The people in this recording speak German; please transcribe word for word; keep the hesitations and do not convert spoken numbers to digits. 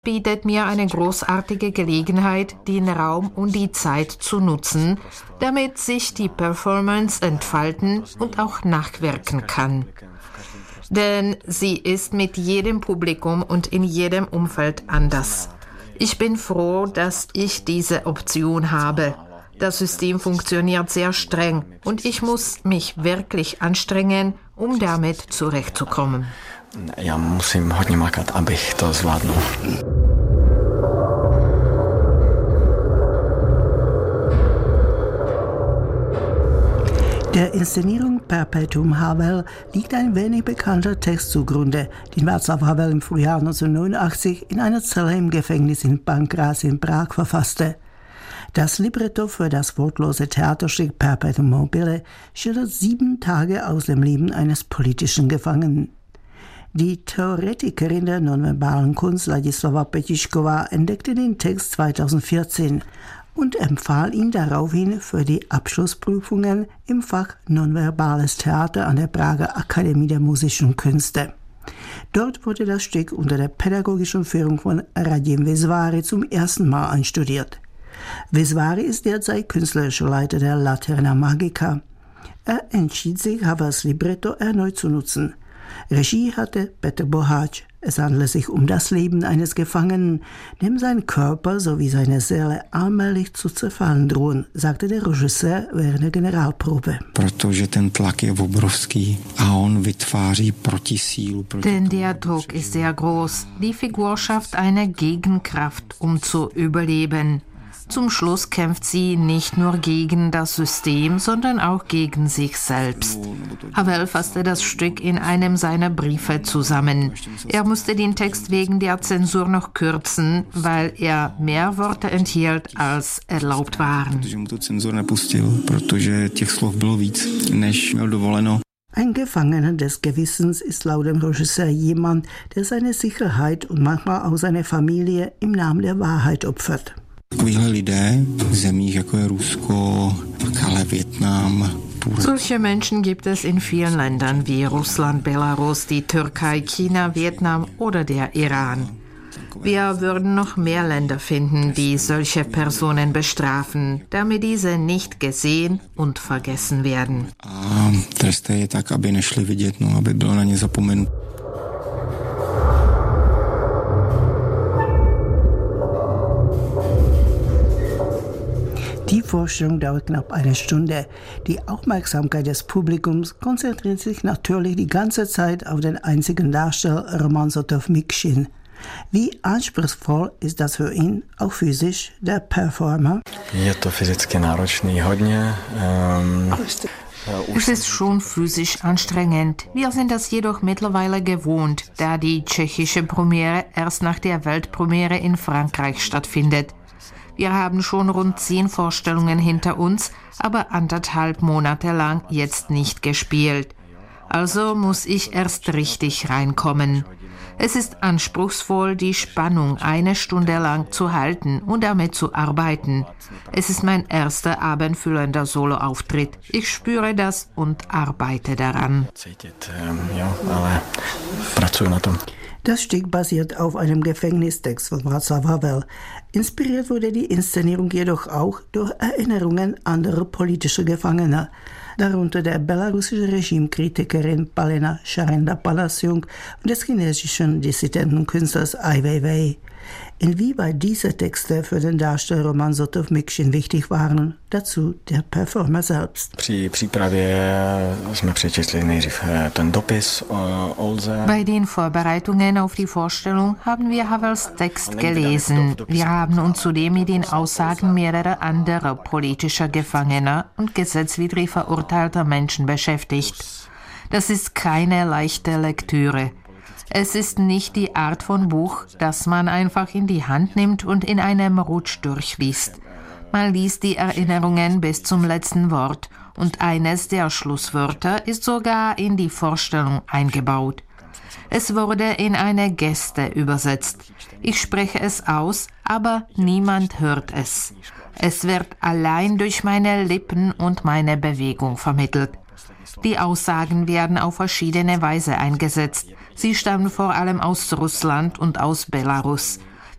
bietet mir eine großartige Gelegenheit, den Raum und die Zeit zu nutzen, damit sich die Performance entfalten und auch nachwirken kann. Denn sie ist mit jedem Publikum und in jedem Umfeld anders. Ich bin froh, dass ich diese Option habe. Das System funktioniert sehr streng und ich muss mich wirklich anstrengen, um damit zurechtzukommen. Já musím hodně makat, abych to zvládnul. Der Inszenierung Perpetuum Havel liegt ein wenig bekannter Text zugrunde, den Václav Havel im Frühjahr neunzehnhundertneunundachtzig in einer Zelle im Gefängnis in Pankráz in Prag verfasste. Das Libretto für das wortlose Theaterstück Perpetuum mobile schildert sieben Tage aus dem Leben eines politischen Gefangenen. Die Theoretikerin der nonverbalen Kunst Ladislava Petišková entdeckte den Text zweitausendvierzehn und empfahl ihn daraufhin für die Abschlussprüfungen im Fach Nonverbales Theater an der Prager Akademie der Musischen Künste. Dort wurde das Stück unter der pädagogischen Führung von Radim Visváry zum ersten Mal einstudiert. Visváry ist derzeit künstlerischer Leiter der Laterna Magica. Er entschied sich, Havels Libretto erneut zu nutzen. Regie hatte Petr Boháč. Es handelt sich um das Leben eines Gefangenen, dem sein Körper sowie seine Seele allmählich zu zerfallen drohen, sagte der Regisseur während der Generalprobe. Denn der Druck ist sehr groß. Die Figur schafft eine Gegenkraft, um zu überleben. Zum Schluss kämpft sie nicht nur gegen das System, sondern auch gegen sich selbst. Havel fasste das Stück in einem seiner Briefe zusammen. Er musste den Text wegen der Zensur noch kürzen, weil er mehr Worte enthielt, als erlaubt waren. Ein Gefangener des Gewissens ist laut dem Regisseur jemand, der seine Sicherheit und manchmal auch seine Familie im Namen der Wahrheit opfert. Solche Menschen gibt es in vielen Ländern wie Russland, Belarus, die Türkei, China, Vietnam oder der Iran. Wir würden noch mehr Länder finden, die solche Personen bestrafen, damit diese nicht gesehen und vergessen werden. Die Vorstellung dauert knapp eine Stunde. Die Aufmerksamkeit des Publikums konzentriert sich natürlich die ganze Zeit auf den einzigen Darsteller Roman Sotow-Mikšin. Wie anspruchsvoll ist das für ihn, auch physisch, der Performer? Es ist schon physisch anstrengend. Wir sind das jedoch mittlerweile gewohnt, da die tschechische Premiere erst nach der Weltpremiere in Frankreich stattfindet. Wir haben schon rund zehn Vorstellungen hinter uns, aber anderthalb Monate lang jetzt nicht gespielt. Also muss ich erst richtig reinkommen. Es ist anspruchsvoll, die Spannung eine Stunde lang zu halten und damit zu arbeiten. Es ist mein erster abendfüllender Soloauftritt. Ich spüre das und arbeite daran. Das Stück basiert auf einem Gefängnistext von Václav Havel. Inspiriert wurde die Inszenierung jedoch auch durch Erinnerungen anderer politischer Gefangener, darunter der belarussischen Regimekritikerin Palena Šarenda-Palaciuk und des chinesischen Dissidentenkünstlers Ai Weiwei. Inwieweit diese Texte für den Darsteller Roman Sotow-Mikšin wichtig waren, dazu der Performer selbst. Bei den Vorbereitungen auf die Vorstellung haben wir Havels Text gelesen. Wir haben uns zudem mit den Aussagen mehrerer anderer politischer Gefangener und gesetzwidrig verurteilter Menschen beschäftigt. Das ist keine leichte Lektüre. Es ist nicht die Art von Buch, das man einfach in die Hand nimmt und in einem Rutsch durchliest. Man liest die Erinnerungen bis zum letzten Wort und eines der Schlusswörter ist sogar in die Vorstellung eingebaut. Es wurde in eine Geste übersetzt. Ich spreche es aus, aber niemand hört es. Es wird allein durch meine Lippen und meine Bewegung vermittelt. Die Aussagen werden auf verschiedene Weise eingesetzt. Sie stammen vor allem aus Russland und aus Belarus.